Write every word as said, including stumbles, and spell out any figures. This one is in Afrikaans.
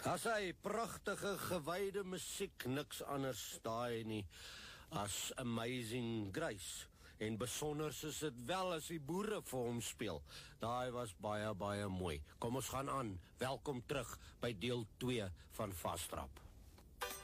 As hy pragtige gewyde musiek, niks anders daai nie as Amazing Grace. En besonders is dit wel as die boere vir hom speel. Daai was baie, baie mooi. Kom ons gaan aan. Welkom terug by deel twee van Vastrap.